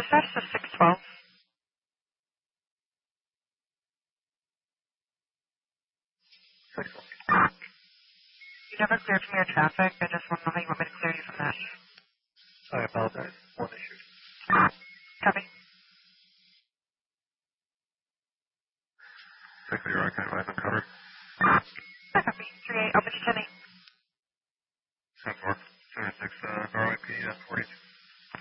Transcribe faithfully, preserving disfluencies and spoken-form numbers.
Dispatch to six twelve. six twelve. You never cleared from your traffic. I just want to know how you want me to clear you from that. I apologize. One issue. Copy. six zero, I can advise I'm covered.